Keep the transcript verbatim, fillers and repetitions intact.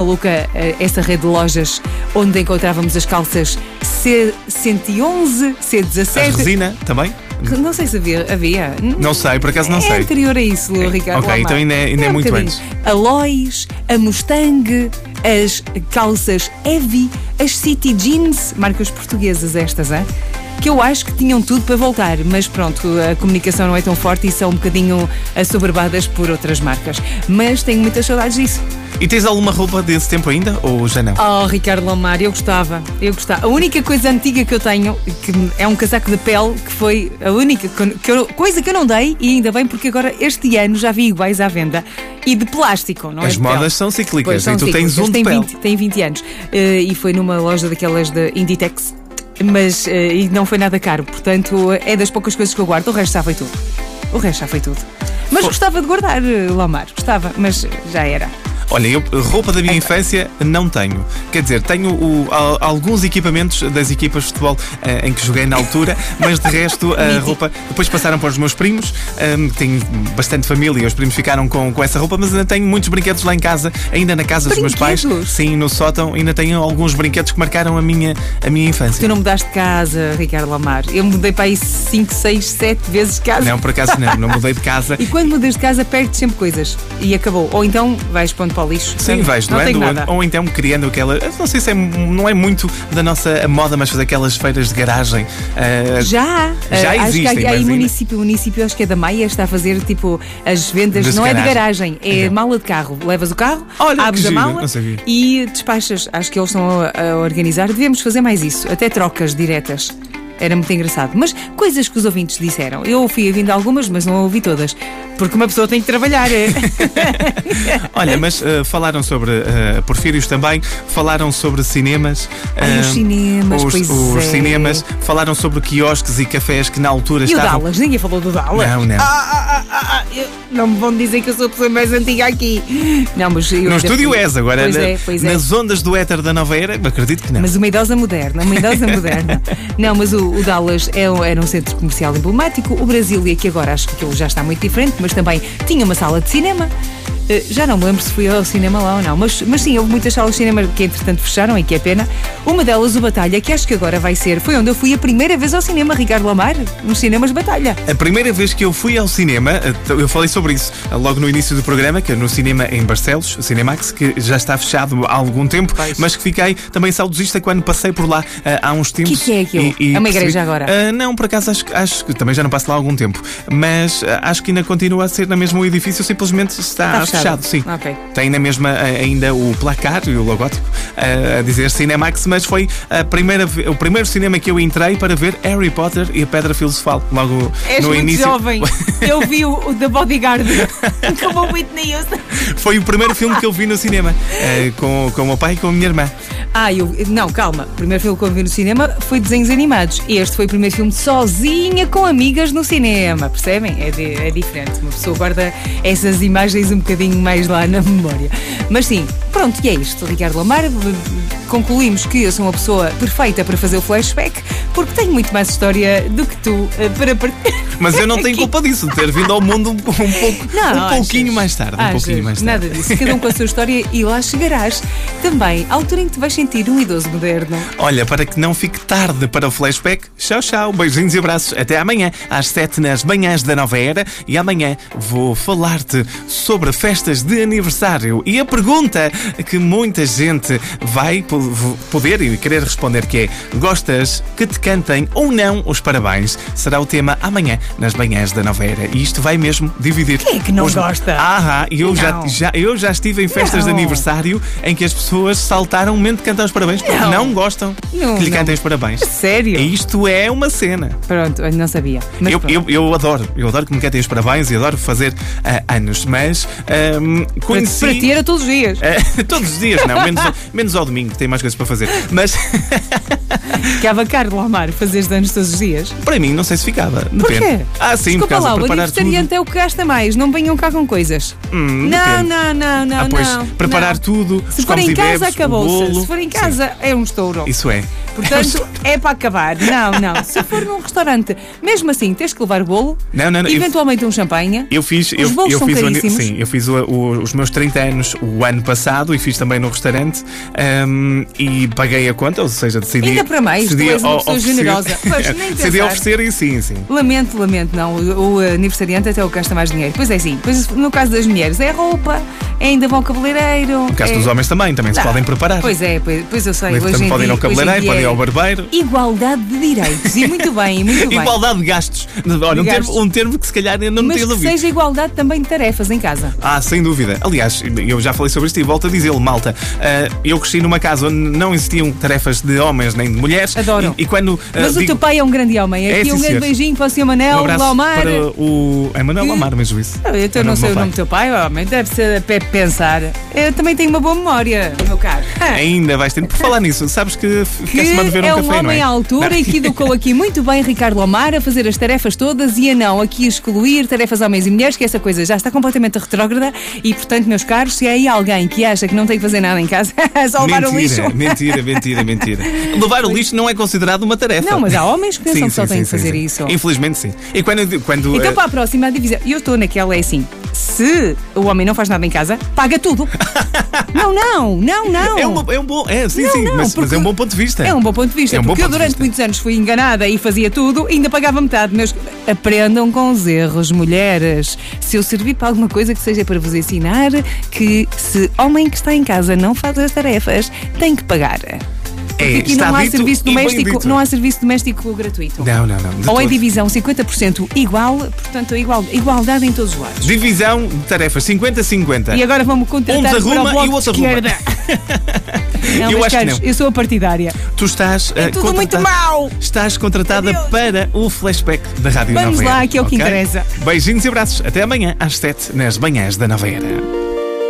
maluca essa rede de lojas onde encontrávamos as calças C cento e onze, C dezassete. A resina também? Não sei se havia. havia. Não sei, por acaso não é sei. É anterior a isso, é. Ricardo. Ok, então ainda é, ainda é, é muito um antes. A Lois, a Mustang, as calças Heavy, as City Jeans, marcas portuguesas estas, hein? Que eu acho que tinham tudo para voltar, mas pronto, a comunicação não é tão forte e são um bocadinho assoberbadas por outras marcas. Mas tenho muitas saudades disso. E tens alguma roupa desse tempo ainda ou já não? Oh, Ricardo Lomar, eu gostava, eu gostava. A única coisa antiga que eu tenho, que é um casaco de pele, que foi a única que eu, coisa que eu não dei, e ainda bem porque agora este ano já vi iguais à venda, e de plástico, não é? As de modas pele. são cíclicas, pois, são e tu cíclicas. tens um de tem pele. vinte, tem vinte anos, uh, e foi numa loja daquelas de Inditex, mas uh, e não foi nada caro, portanto é das poucas coisas que eu guardo, o resto já foi tudo. O resto já foi tudo. Mas Pô. gostava de guardar, Lomar, gostava, mas já era. Olha, eu roupa da minha infância não tenho. Quer dizer, tenho o, a, alguns equipamentos das equipas de futebol uh, em que joguei na altura, mas de resto a roupa depois passaram para os meus primos. Um, tenho bastante família, os primos ficaram com, com essa roupa, mas ainda tenho muitos brinquedos lá em casa, ainda na casa dos meus pais. Sim, no sótão, ainda tenho alguns brinquedos que marcaram a minha, a minha infância. Tu não mudaste de casa, Ricardo Lamar. Eu mudei para aí cinco, seis, sete vezes de casa. Não, por acaso não, não mudei de casa. E quando mudas de casa, perdes sempre coisas. E acabou. Ou então vais para onde para o lixo. Sim, vais doando, ou, ou então criando aquela. Não sei se é, não é muito da nossa moda, mas fazer aquelas feiras de garagem. Uh, já, já uh, existem. Acho que há aí mas município, o município, acho que é da Maia, está a fazer tipo as vendas, das não garagem. é de garagem, é então. mala de carro. Levas o carro, Olha, abres a giro, mala e despachas. Acho que eles estão a, a organizar. Devemos fazer mais isso, até trocas diretas. Era muito engraçado. Mas coisas que os ouvintes disseram. Eu fui ouvindo algumas, mas não ouvi todas. Porque uma pessoa tem que trabalhar. Olha, mas uh, falaram sobre uh, Porfírios também, falaram sobre cinemas. Ai, uh, os cinemas, os, pois os é. cinemas, falaram sobre quiosques e cafés que na altura e estavam. E o Dallas? Ninguém falou do Dallas. Não, não. Ah, ah, ah, ah, eu... Não me vão dizer que eu sou a pessoa mais antiga aqui. Não, mas eu no estúdio fui... és, agora pois na, é, pois nas é. ondas do éter da nova era, acredito que não. Mas uma idosa moderna, uma idosa moderna. Não, mas o, o Dallas é, era um centro comercial emblemático. O Brasília, que agora acho que aquilo já está muito diferente, mas também tinha uma sala de cinema. Já não me lembro se fui ao cinema lá ou não, mas, mas sim, houve muitas salas de cinema que entretanto fecharam e que é pena. Uma delas, o Batalha, que acho que agora vai ser, foi onde eu fui a primeira vez ao cinema, Ricardo Lamar, nos cinemas Batalha. A primeira vez que eu fui ao cinema, eu falei sobre isso logo no início do programa, que é no cinema em Barcelos, o Cinemax, que já está fechado há algum tempo, pois. Mas que fiquei também saudosista quando passei por lá uh, há uns tempos. O que, que é aquilo? E, e é uma igreja percebi, agora? Uh, não, por acaso acho, acho que também já não passo lá há algum tempo, mas uh, acho que ainda continua a ser na mesma edifício, simplesmente está, está fechado. fechado, sim. Okay. Tem na mesma ainda o placar e o logótipo a dizer Cinemax, mas foi a primeira, o primeiro cinema que eu entrei para ver Harry Potter e a Pedra Filosofal. Logo És no muito início. Jovem. Eu vi o, o The Bodyguard como o Whitney Houston. Foi o primeiro filme que eu vi no cinema com, com o meu pai e com a minha irmã. Ah, eu, não, calma. O primeiro filme que eu vi no cinema foi desenhos animados. Este foi o primeiro filme sozinha com amigas no cinema. Percebem? É, de, é diferente. Uma pessoa guarda essas imagens um bocadinho mais lá na memória. Mas sim, pronto, e é isto, Ricardo Lamar. Concluímos que eu sou uma pessoa perfeita para fazer o flashback, porque tenho muito mais história do que tu para partilhar. Mas eu não tenho culpa disso, de ter vindo ao mundo um, um, pouco, não, um achas, pouquinho mais tarde. Um achas, pouquinho mais tarde. Nada disso, cada um com a sua história e lá chegarás. Também, à altura em que te vais sentir um idoso moderno. Olha, para que não fique tarde para o flashback, tchau, tchau, beijinhos e abraços. Até amanhã, às sete nas manhãs da Nova Era. E amanhã vou falar-te sobre festas de aniversário. E a pergunta que muita gente vai poder e querer responder, que é: gostas que te cantem ou não os parabéns? Será o tema amanhã nas manhãs da Nova Era. E isto vai mesmo dividir. Quem é que não os... gosta? Ah, e eu já, já, eu já estive em festas não. de aniversário em que as pessoas saltaram o momento de cantar os parabéns porque não, não gostam não, que lhe não. cantem os parabéns. Sério? E isto é uma cena. Pronto, eu não sabia. Mas eu, eu, eu adoro, eu adoro que me cantem os parabéns e adoro fazer uh, anos, mas um, conheci... Para ti era todos os dias. Uh, todos os dias, não, menos, menos ao domingo, que tem mais coisas para fazer. Mas... Ficava caro, Lamar, fazer anos todos os dias? Para mim, não sei se ficava. Depende. Porquê? Ah, sim, Desculpa por causa lá, de o preparar aniversariante tudo. é o que gasta mais, não venham cá com coisas. Hum, não, não, não, não, ah, pois, não. preparar não. tudo, Se os for em casa, bebes, acabou-se. Se for em casa, sim. é um estouro. Isso é. Portanto, é para acabar. Não, não. Se for num restaurante, mesmo assim, tens que levar bolo, Não, não, não. eu- eventualmente um champanhe. Eu fiz, Os eu, bolos eu são fiz, o, ani- caríssimos. sim, eu fiz o- o- os meus trinta anos o ano passado e fiz também no restaurante ahm, e paguei a conta, ou seja, decidi. Ainda para mais, tu decidi és uma o- pessoa oferecer- generosa. Pois, nem decidi pensar. oferecer e sim, sim. Lamento, lamento, não. O, o aniversariante até o que gasta mais dinheiro. Pois é, sim. Pois no caso das mulheres é roupa, é ainda vão ao cabeleireiro. No caso é... dos homens também, também se Tá. podem preparar. Pois é, pois, pois eu sei. Portanto, Hoje em podem ir dia, ao hoje em cabeleireiro, dia podem ir é ao barbeiro. Igualdade de direitos. E muito bem, e muito bem. Igualdade de gastos. Olha, um gastos. termo, um termo que se calhar eu não Mas tinha que ouvido. seja igualdade também de tarefas em casa. Ah, sem dúvida. Aliás, eu já falei sobre isto e volto a dizê-lo, malta. Ah, eu cresci numa casa onde não existiam tarefas de homens nem de mulheres. Adoro. E, e quando. ah, Mas o digo- teu pai é um grande homem. É, Aqui sim, um grande senhor. beijinho para o senhor Um Manel, abraço Lomar. para o Emanuel Lomar, mesmo isso. Eu, eu É o não nome sei do o meu nome do teu pai, homem. Deve ser para pensar. Eu também tenho uma boa memória, meu caro. Ainda vais ter. Por falar nisso, sabes que Que quer-se mandar ver um é um café, não homem é? à altura Não. e que educou aqui muito bem Ricardo Lomar a fazer as tarefas todas e a não aqui excluir tarefas homens e mulheres, que essa coisa já está completamente retrógrada e, portanto, meus caros, se há aí alguém que acha que não tem que fazer nada em casa, é só levar o lixo. Mentira, mentira, mentira, mentira. Levar o lixo não é considerado uma tarefa. Não, mas há homens que pensam Sim, que só sim, têm sim, que fazer sim, isso. sim. Infelizmente, sim. E quando. quando Então, eh, para a próxima divisão, eu estou naquela, é assim: se o homem não faz nada em casa, paga tudo. Não, não, não, não. é, um, é um bom. É, sim, Não, sim, não, mas, mas porque é um bom ponto de vista. É um bom ponto de vista, É um bom porque eu ponto de durante vista. muitos anos fui enganada e fazia tudo e ainda pagava metade. Mas aprendam com os erros, mulheres. Se eu servir para alguma coisa que seja para vos ensinar que se homem que está em casa não faz as tarefas, tem que pagar. Porque É, aqui está não há dito serviço e bem doméstico, dito. não há serviço doméstico gratuito. Não, não, não. de Ou é todo. divisão cinquenta por cento igual, portanto igual, igualdade em todos os lados. Divisão de tarefas cinquenta a cinquenta. E agora vamos contratar Um para o desarruma bloco e o outro de arruma. esquerda. Não, Eu mas acho que caros, não. eu sou a partidária. Tu estás. É eh, tudo muito contratada- mau. Estás contratada Adeus. para o flashback da Rádio Vamos Nova lá, Era, que é o que ok? interessa. Beijinhos e abraços. Até amanhã, às sete, nas manhãs da Nova Era.